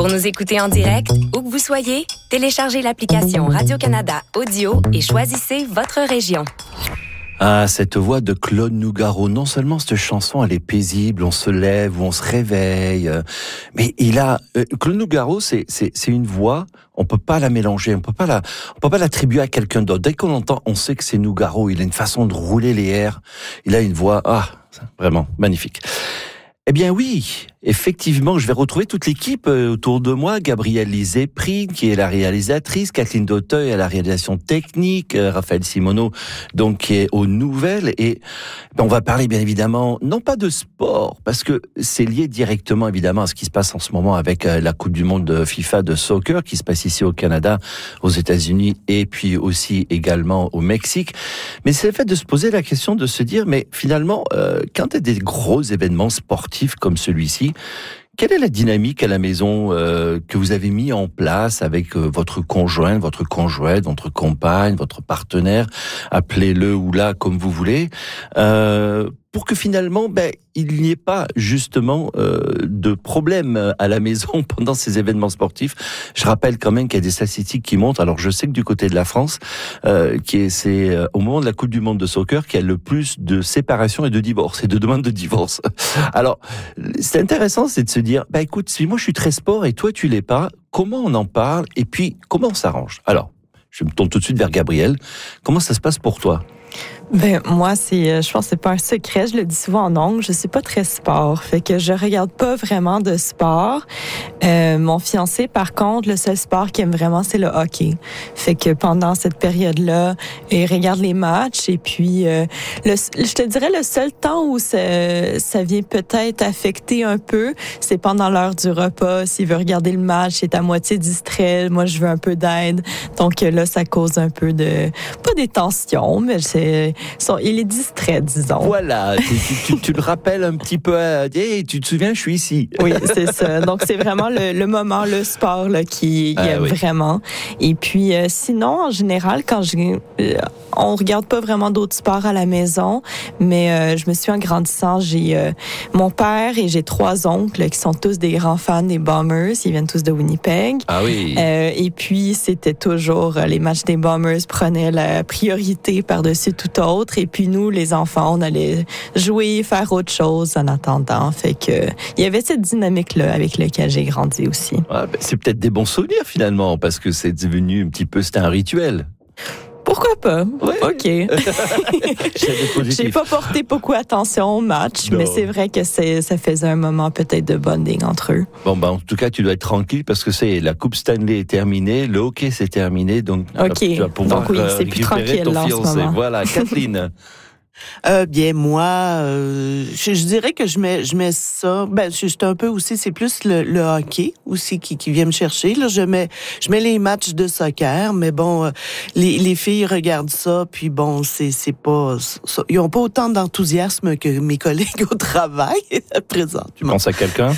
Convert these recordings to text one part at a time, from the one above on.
Pour nous écouter en direct, où que vous soyez, téléchargez l'application Radio-Canada Audio et choisissez votre région. Ah, cette voix de Claude Nougaro, non seulement cette chanson, elle est paisible, on se lève ou on se réveille, mais Claude Nougaro, c'est une voix, on peut pas la mélanger, on peut pas l'attribuer à quelqu'un d'autre. Dès qu'on l'entend, on sait que c'est Nougaro, il a une façon de rouler les airs, il a une voix, vraiment magnifique. Eh bien oui, effectivement, je vais retrouver toute l'équipe autour de moi. Gabrielle Lisée-Prine, qui est la réalisatrice, Kathleen Dauteuil à la réalisation technique, Raphaël Simoneau, donc qui est aux nouvelles. Et on va parler bien évidemment, non pas de sport, parce que c'est lié directement évidemment à ce qui se passe en ce moment avec la Coupe du Monde de FIFA de soccer, qui se passe ici au Canada, aux États-Unis et puis aussi également au Mexique. Mais c'est le fait de se poser la question de se dire, mais finalement, quand il y a des gros événements sportifs comme celui-ci, quelle est la dynamique à la maison que vous avez mis en place avec votre conjoint, votre conjointe, votre compagne, votre partenaire, appelez-le ou là comme vous voulez, pour que finalement, il n'y ait pas justement de problème à la maison pendant ces événements sportifs. Je rappelle quand même qu'il y a des statistiques qui montrent. Alors je sais que du côté de la France, c'est au moment de la Coupe du Monde de soccer qu'il y a le plus de séparations et de divorces et de demandes de divorce. Alors c'est intéressant, c'est de se dire, écoute, si moi je suis très sport et toi tu l'es pas, comment on en parle et puis comment on s'arrange? Alors, je me tourne tout de suite vers Gabrielle. Comment ça se passe pour toi? Moi, je pense que c'est pas un secret. Je le dis souvent en ondes. Je suis pas très sport. Fait que je regarde pas vraiment de sport. Mon fiancé, par contre, le seul sport qu'il aime vraiment, c'est le hockey. Fait que pendant cette période-là, il regarde les matchs et puis, je te dirais le seul temps où ça vient peut-être affecter un peu, c'est pendant l'heure du repas. S'il veut regarder le match, il est à moitié distrait. Moi, je veux un peu d'aide. Donc là, ça cause un peu pas des tensions, mais il est distrait, disons. Voilà, tu le rappelles un petit peu. Hey, tu te souviens, je suis ici. Oui, c'est ça. Donc, c'est vraiment le moment, le sport là, qui aime vraiment. Et puis, sinon, en général, on regarde pas vraiment d'autres sports à la maison, mais je me suis en grandissant, j'ai mon père et j'ai 3 oncles qui sont tous des grands fans des Bombers. Ils viennent tous de Winnipeg. Ah oui. Et puis, c'était toujours les matchs des Bombers prenaient la priorité par-dessus tout autre. Et puis nous, les enfants, on allait jouer, faire autre chose en attendant. Fait que il y avait cette dynamique-là avec laquelle j'ai grandi aussi. C'est peut-être des bons souvenirs finalement, parce que c'est devenu c'était un rituel. Pourquoi pas? Ouais. OK. J'ai pas porté beaucoup attention au match, mais c'est vrai que ça faisait un moment peut-être de bonding entre eux. Bon, en tout cas, tu dois être tranquille parce que la Coupe Stanley est terminée, le hockey c'est terminé, donc tu vas pouvoir c'est plus tranquille ton là, fiancé. En ce moment. Voilà, Kathleen. Bien moi, je dirais que je mets ça. C'est un peu aussi, c'est plus le hockey aussi qui vient me chercher. Là, je mets les matchs de soccer, mais bon, les filles regardent ça, puis bon, c'est pas, ils ont pas autant d'enthousiasme que mes collègues au travail présentement. Tu penses à quelqu'un?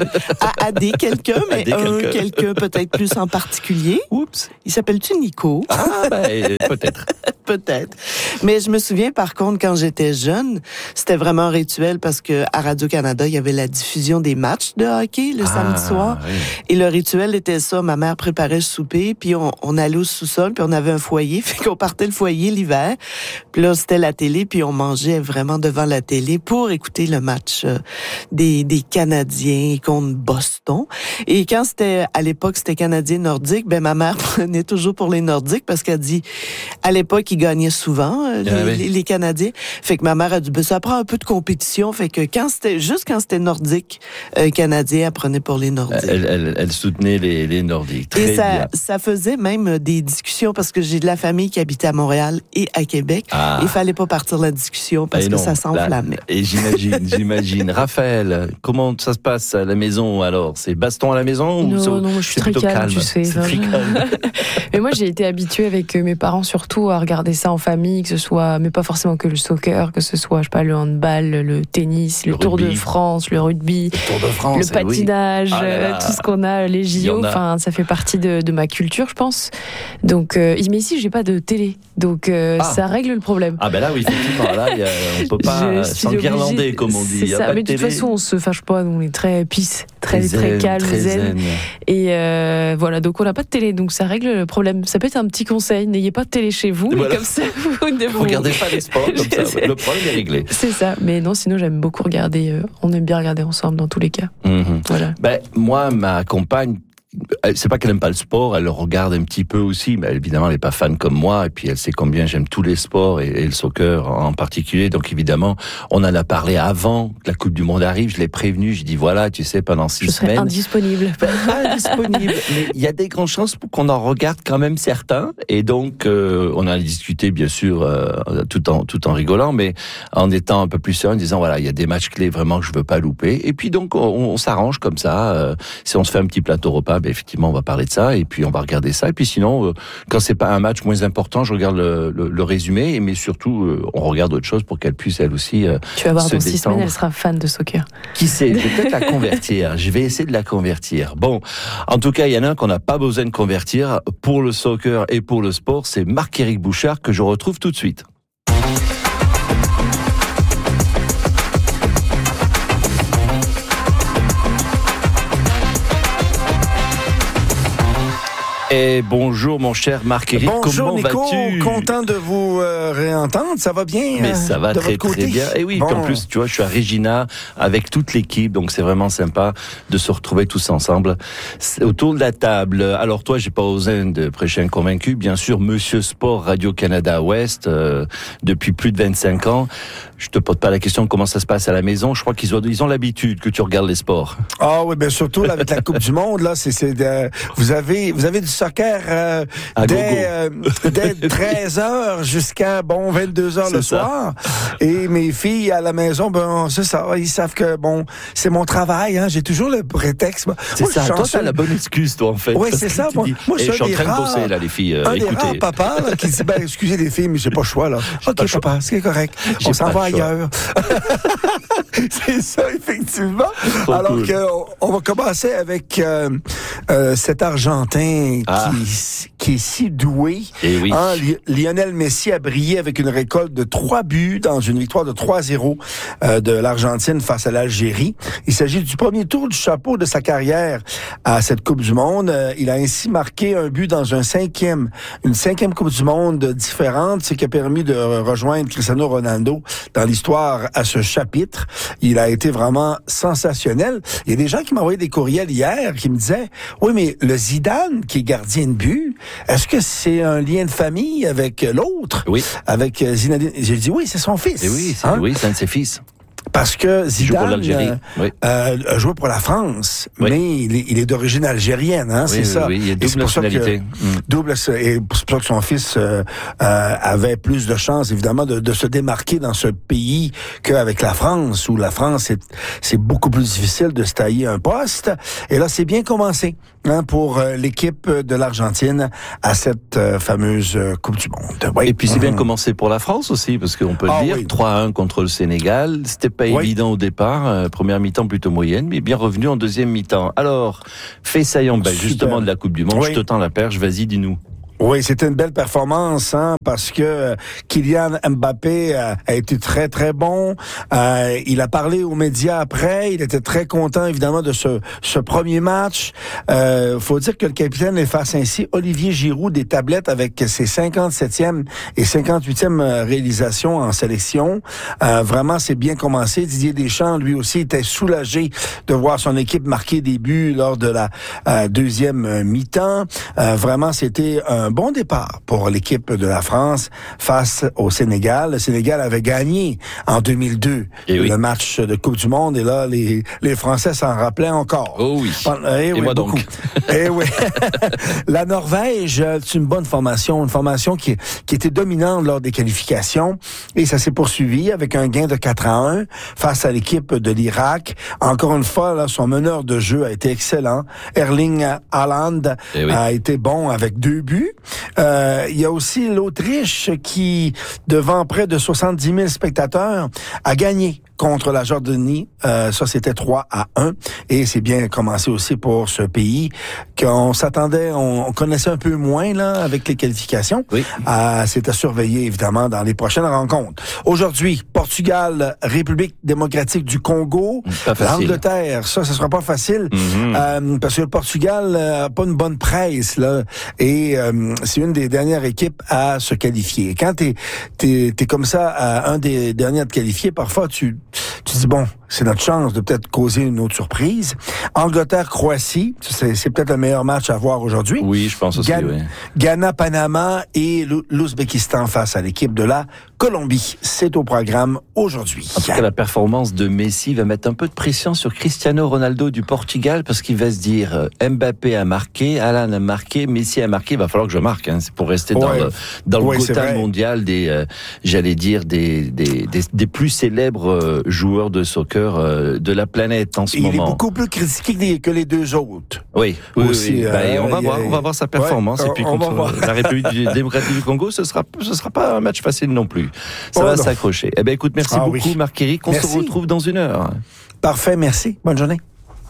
à quelqu'un, mais quelqu'un peut-être plus en particulier. Oups. Il s'appelle-tu Nico? Peut-être. Peut-être. Mais je me souviens par contre quand j'étais jeune, c'était vraiment un rituel parce que à Radio-Canada, il y avait la diffusion des matchs de hockey le samedi soir. Oui. Et le rituel était ça, ma mère préparait le souper, puis on allait au sous-sol, puis on avait un foyer, fait qu'on partait le foyer l'hiver. Puis là, c'était la télé, puis on mangeait vraiment devant la télé pour écouter le match des Canadiens contre Boston. Et quand à l'époque, c'était Canadien nordique, ma mère prenait toujours pour les Nordiques parce qu'elle dit, à l'époque, ils gagnaient souvent, les Canadiens. Fait que ma mère a dit, ça prend un peu de compétition. Fait que quand c'était nordique, canadien, elle prenait pour les Nordiques. Elle soutenait les Nordiques. Très bien. Ça faisait même des discussions parce que j'ai de la famille qui habitait à Montréal et à Québec. Il fallait pas partir la discussion parce que ça s'enflammait. Et j'imagine. Raphaël, comment ça se passe à la maison alors? C'est baston à la maison? Non, je suis très calme, tu sais. C'est très calme. Mais moi, j'ai été habituée avec mes parents surtout à regarder ça en famille, que ce soit, mais pas forcément que le soccer, que ce soit, le handball, le tennis, le Tour de France, le rugby, le patinage, tout ce qu'on a, les JO. Enfin, ça fait partie de ma culture, je pense. Donc, mais ici, j'ai pas de télé. Donc, ça règle le problème. Là, oui, effectivement. Là, on peut pas s'enguirlander, comme on dit. C'est ça, mais de toute façon, on se fâche pas, on est très peace. très calme, zen. Et voilà, donc on n'a pas de télé, donc ça règle le problème. Ça peut être un petit conseil, n'ayez pas de télé chez vous, et comme ça vous regardez pas les sports, comme ça, le problème est réglé. C'est ça, mais non, sinon j'aime beaucoup regarder, on aime bien regarder ensemble dans tous les cas. Voilà. Moi, ma compagne, c'est pas qu'elle aime pas le sport, elle le regarde un petit peu aussi, mais évidemment elle est pas fan comme moi, et puis elle sait combien j'aime tous les sports et le soccer en particulier, donc évidemment on en a parlé avant que la Coupe du Monde arrive, je l'ai prévenu, je dis voilà, tu sais, pendant 6 semaines... Je serai indisponible. Pas indisponible, mais il y a des grandes chances pour qu'on en regarde quand même certains, et donc on a discuté bien sûr tout en rigolant, mais en étant un peu plus serein, en disant voilà, il y a des matchs clés vraiment que je veux pas louper, et puis donc on s'arrange comme ça, si on se fait un petit plateau repas, effectivement, on va parler de ça, et puis on va regarder ça. Et puis sinon, quand c'est pas un match moins important, je regarde le résumé, mais surtout, on regarde autre chose pour qu'elle puisse, elle aussi, tu vas voir, dans 6 semaines, elle sera fan de soccer. Qui sait, peut-être la convertir. Je vais essayer de la convertir. Bon, en tout cas, il y en a un qu'on n'a pas besoin de convertir pour le soccer et pour le sport, c'est Marc-Éric Bouchard, que je retrouve tout de suite. Et bonjour mon cher Marc-Éric, bonjour, comment vas-tu? Nico, content de vous réentendre, ça va bien? Mais ça va très très bien. Et oui, en plus, tu vois, je suis à Regina avec toute l'équipe, donc c'est vraiment sympa de se retrouver tous ensemble autour de la table. Alors toi, j'ai pas osé de prêcher un convaincu, bien sûr, Monsieur Sport Radio-Canada Ouest, depuis plus de 25 ans. Je te pose pas la question de comment ça se passe à la maison. Je crois qu'ils ont l'habitude que tu regardes les sports. Ah oui, bien surtout là, avec la Coupe du Monde, là, vous avez du soccer dès 13h jusqu'à 22h le soir. Et mes filles à la maison, c'est ça, ils savent que c'est mon travail, hein, j'ai toujours le prétexte. C'est moi, ça, toi t'as la bonne excuse toi en fait. Oui, c'est ça. Moi je suis en train de bosser là les filles. Des rares papas là, qui dit excusez les filles, mais j'ai pas le choix là. OK papa, c'est correct. On s'en va ailleurs. C'est ça, effectivement. Trop alors cool. On va commencer avec cet Argentin qui est si doué. Et oui. Lionel Messi a brillé avec une récolte de 3 buts dans une victoire de 3-0 de l'Argentine face à l'Algérie. Il s'agit du premier tour du chapeau de sa carrière à cette Coupe du Monde. Il a ainsi marqué un but dans une cinquième Coupe du Monde différente, ce qui a permis de rejoindre Cristiano Ronaldo dans l'histoire à ce chapitre. Il a été vraiment sensationnel. Il y a des gens qui m'ont envoyé des courriels hier qui me disaient « Oui, mais le Zidane, qui est gardien de but, est-ce que c'est un lien de famille avec l'autre? » Oui. Avec Zinedine. J'ai dit « Oui, c'est son fils. » Et oui, c'est un de ses fils. Parce que Zidane a joué pour la France, oui. mais il est d'origine algérienne, hein, c'est ça. Oui, il y a double nationalité. Et c'est pour ça que son fils avait plus de chances, évidemment, de se démarquer dans ce pays qu'avec la France, où la France, c'est beaucoup plus difficile de se tailler un poste. Et là, c'est bien commencé pour l'équipe de l'Argentine à cette fameuse Coupe du Monde. Oui. Et puis c'est bien commencé pour la France aussi, parce qu'on peut le dire, 3-1 contre le Sénégal. C'était pas évident au départ, première mi-temps plutôt moyenne, mais bien revenu en deuxième mi-temps. Alors, fait saillant, justement de la Coupe du Monde, je te tends la perche, vas-y, dis-nous. Oui, c'était une belle performance, parce que Kylian Mbappé a été très, très bon. Il a parlé aux médias après. Il était très content, évidemment, de ce premier match. Faut dire que le capitaine efface ainsi Olivier Giroud des tablettes avec ses 57e et 58e réalisations en sélection. Vraiment, c'est bien commencé. Didier Deschamps, lui aussi, était soulagé de voir son équipe marquer des buts lors de la deuxième mi-temps. Vraiment, c'était un bon départ pour l'équipe de la France face au Sénégal. Le Sénégal avait gagné en 2002 le match de Coupe du Monde, et là, les Français s'en rappelaient encore. Oh oui. Et moi beaucoup. Donc. Et oui. La Norvège, c'est une bonne formation, une formation qui était dominante lors des qualifications, et ça s'est poursuivi avec un gain de 4-1 face à l'équipe de l'Irak. Encore une fois, là, son meneur de jeu a été excellent. Erling Haaland a été bon avec 2 buts. Il y a aussi l'Autriche qui, devant près de 70 000 spectateurs, a gagné contre la Jordanie. Ça, c'était 3-1. Et c'est bien commencé aussi pour ce pays qu'on s'attendait, on connaissait un peu moins là avec les qualifications. Oui. C'est à surveiller évidemment dans les prochaines rencontres. Aujourd'hui, Portugal, République démocratique du Congo, l'Angleterre, ça sera pas facile parce que le Portugal a pas une bonne presse là et c'est une des dernières équipes à se qualifier. Quand t'es comme ça à un des derniers à te qualifier, parfois tu dis bon, c'est notre chance de peut-être causer une autre surprise. Angleterre-Croatie, c'est peut-être le meilleur match à voir aujourd'hui. Oui, je pense aussi. Oui. Ghana-Panama et l'Ouzbékistan face à l'équipe de la Colombie. C'est au programme aujourd'hui. En tout cas, la performance de Messi va mettre un peu de pression sur Cristiano Ronaldo du Portugal parce qu'il va se dire Mbappé a marqué, Alan a marqué, Messi a marqué, il va falloir que je marque. C'est pour rester dans le quota mondial des plus célèbres joueurs de soccer de la planète en ce moment. Il est beaucoup plus critiqué que les deux autres. Oui. On va voir sa performance. Et puis contre la République démocratique du Congo, ce sera pas un match facile non plus. Ça va s'accrocher. Eh bien, écoute, merci beaucoup, Marc-Éric. On se retrouve dans 1 heure. Parfait, merci. Bonne journée.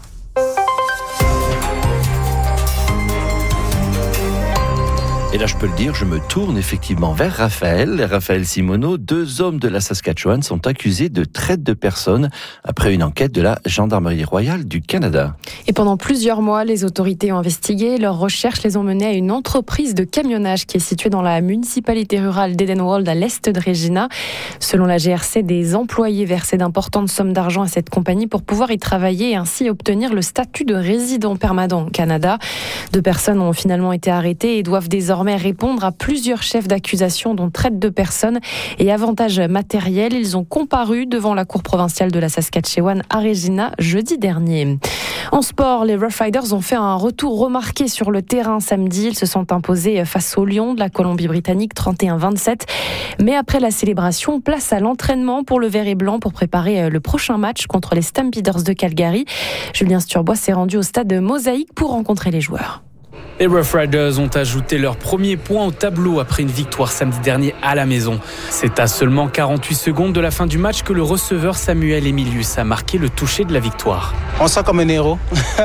Et là, je peux le dire, je me tourne effectivement vers Raphaël Simoneau. 2 hommes de la Saskatchewan sont accusés de traite de personnes après une enquête de la Gendarmerie royale du Canada. Et pendant plusieurs mois, les autorités ont investigué. Leurs recherches les ont menés à une entreprise de camionnage qui est située dans la municipalité rurale d'Edenwald à l'est de Regina. Selon la GRC, des employés versaient d'importantes sommes d'argent à cette compagnie pour pouvoir y travailler et ainsi obtenir le statut de résident permanent au Canada. 2 personnes ont finalement été arrêtées et doivent désormais répondre à plusieurs chefs d'accusation dont traite de personnes et avantages matériels. Ils ont comparu devant la cour provinciale de la Saskatchewan à Regina jeudi dernier. En sport, les Rough Riders ont fait un retour remarqué sur le terrain samedi. Ils se sont imposés face aux Lions de la Colombie-Britannique 31-27. Mais après la célébration, place à l'entraînement pour le vert et blanc pour préparer le prochain match contre les Stampeders de Calgary. Julien Sturbois s'est rendu au stade Mosaïque pour rencontrer les joueurs. Les Rough Riders ont ajouté leur premier point au tableau après une victoire samedi dernier à la maison. C'est à seulement 48 secondes de la fin du match que le receveur Samuel Emilius a marqué le toucher de la victoire. On se sent comme un héros,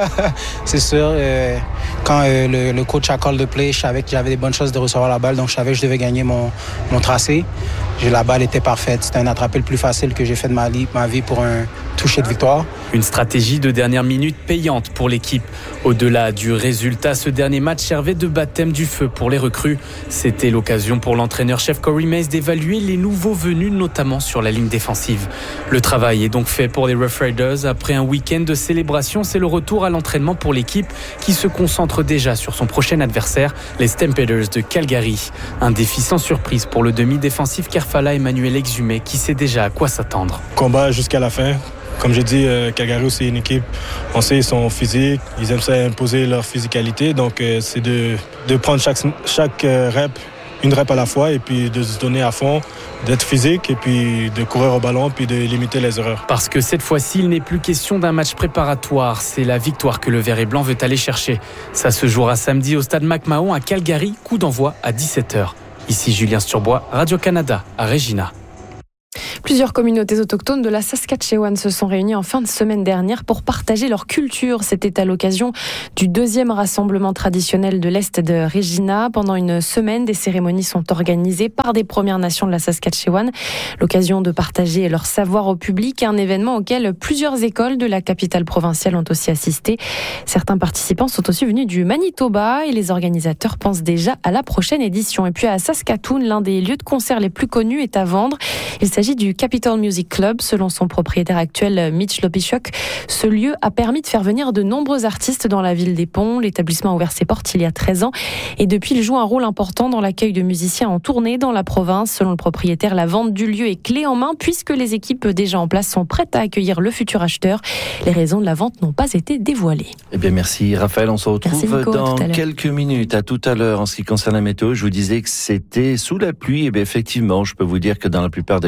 c'est sûr. Quand le coach a call de play, je savais que j'avais des bonnes choses de recevoir la balle, donc je savais que je devais gagner mon tracé. La balle était parfaite. C'était un attrapé le plus facile que j'ai fait de ma vie pour un toucher de victoire. Une stratégie de dernière minute payante pour l'équipe. Au-delà du résultat, ce dernier match servait de baptême du feu pour les recrues. C'était l'occasion pour l'entraîneur-chef Corey Mays d'évaluer les nouveaux venus, notamment sur la ligne défensive. Le travail est donc fait pour les Rough Riders. Après un week-end de célébration, c'est le retour à l'entraînement pour l'équipe qui se concentre déjà sur son prochain adversaire, les Stampeders de Calgary. Un défi sans surprise pour le demi-défensif Kerfala Emmanuel Exumé qui sait déjà à quoi s'attendre. Combat jusqu'à la fin. Comme je dis, Calgary, c'est une équipe, on sait, ils sont physiques, ils aiment ça imposer leur physicalité. Donc, c'est de prendre chaque rep, une rep à la fois, et puis de se donner à fond, d'être physique, et puis de courir au ballon, puis de limiter les erreurs. Parce que cette fois-ci, il n'est plus question d'un match préparatoire. C'est la victoire que le vert et blanc veut aller chercher. Ça se jouera samedi au stade McMahon à Calgary, coup d'envoi à 17h. Ici Julien Sturbois, Radio-Canada, à Regina. Plusieurs communautés autochtones de la Saskatchewan se sont réunies en fin de semaine dernière pour partager leur culture. C'était à l'occasion du 2e rassemblement traditionnel de l'Est de Regina. Pendant une semaine, des cérémonies sont organisées par des Premières Nations de la Saskatchewan. L'occasion de partager leur savoir au public, un événement auquel plusieurs écoles de la capitale provinciale ont aussi assisté. Certains participants sont aussi venus du Manitoba et les organisateurs pensent déjà à la prochaine édition. Et puis à Saskatoon, l'un des lieux de concert les plus connus est à vendre. Il s'agit du Capitol Music Club. Selon son propriétaire actuel, Mitch Lopichuk, ce lieu a permis de faire venir de nombreux artistes dans la ville des Ponts. L'établissement a ouvert ses portes il y a 13 ans et depuis, il joue un rôle important dans l'accueil de musiciens en tournée dans la province. Selon le propriétaire, la vente du lieu est clé en main puisque les équipes déjà en place sont prêtes à accueillir le futur acheteur. Les raisons de la vente n'ont pas été dévoilées. Eh bien, merci Raphaël. On se retrouve dans quelques minutes. À tout à l'heure. En ce qui concerne la météo, je vous disais que c'était sous la pluie. Eh bien, effectivement, je peux vous dire que dans la plupart des régions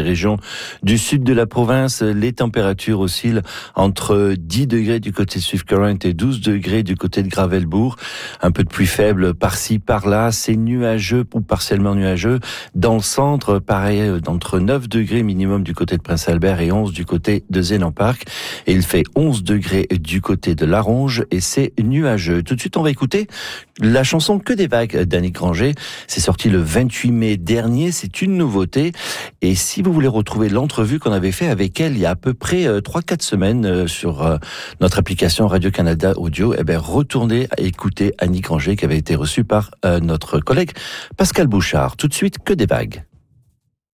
du sud de la province. Les températures oscillent entre 10 degrés du côté de Swift Current et 12 degrés du côté de Gravelbourg. Un peu de pluie faible par-ci, par-là. C'est nuageux ou partiellement nuageux. Dans le centre, pareil, d'entre 9 degrés minimum du côté de Prince Albert et 11 du côté de Zéland Park. Et il fait 11 degrés du côté de Laronge et c'est nuageux. Tout de suite, on va écouter la chanson Que des vagues d'Annick Granger. C'est sorti le 28 mai dernier. C'est une nouveauté. Et si vous voulez retrouver l'entrevue qu'on avait fait avec elle il y a à peu près 3-4 semaines sur notre application Radio-Canada Audio, retournez à écouter Annick Granger qui avait été reçue par notre collègue Pascal Bouchard. Tout de suite, Que des vagues.